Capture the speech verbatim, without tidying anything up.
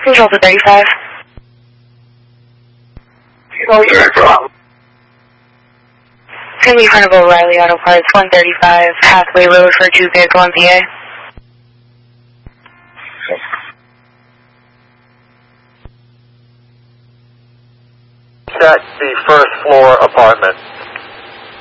Control to thirty-five. Control your drop. Cindy Carnival Riley Auto Parts, one thirty-five, Pathway Road for two vehicle M P A. Check the first floor apartment.